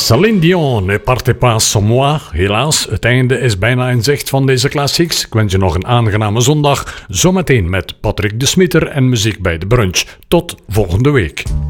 Céline Dion, ne partez pas sans moi. Helaas, het einde is bijna in zicht van deze classics. Ik wens je nog een aangename zondag. Zometeen met Patrick de Smieter en muziek bij de brunch. Tot volgende week.